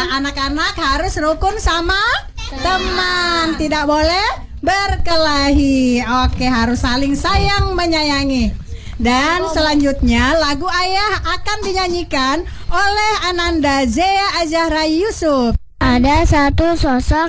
anak-anak harus rukun sama teman, tidak boleh berkelahi. Oke, harus saling sayang menyayangi. Dan selanjutnya lagu Ayah akan dinyanyikan oleh Ananda Zea Azahra Yusuf. Ada satu sosok